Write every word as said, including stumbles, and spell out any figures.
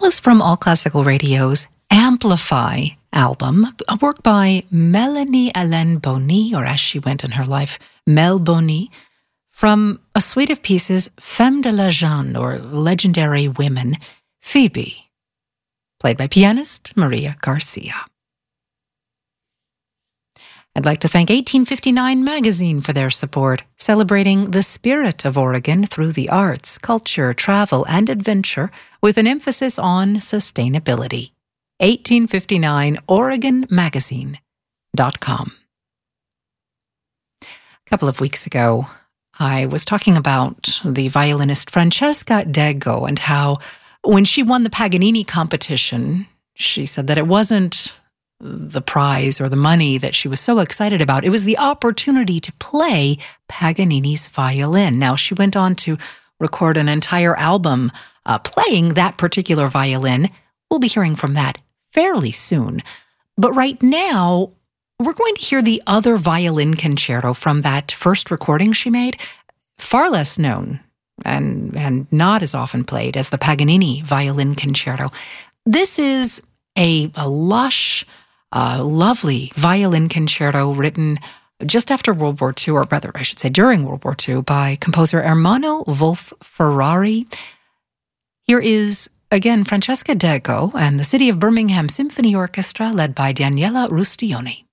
was from All Classical Radio's Amplify album, a work by Melanie Hélène Bonny, or as she went in her life, Mel Bonny, from a suite of pieces, Femme de Légende, or Legendary Women, Phoebe, played by pianist Maria Garcia. I'd like to thank eighteen fifty-nine Magazine for their support, celebrating the spirit of Oregon through the arts, culture, travel, and adventure, with an emphasis on sustainability. eighteen fifty-nine Oregon Magazine dot com. A couple of weeks ago, I was talking about the violinist Francesca Dego and how when she won the Paganini competition, she said that it wasn't the prize or the money that she was so excited about. It was the opportunity to play Paganini's violin. Now, she went on to record an entire album uh, playing that particular violin. We'll be hearing from that fairly soon. But right now, we're going to hear the other violin concerto from that first recording she made, far less known and, and not as often played as the Paganini violin concerto. This is a, a lush, uh, lovely violin concerto written just after World War Two, or rather, I should say during World War Two, by composer Ermanno Wolf Ferrari. Here is, again, Francesca Dego and the City of Birmingham Symphony Orchestra, led by Daniela Rustioni.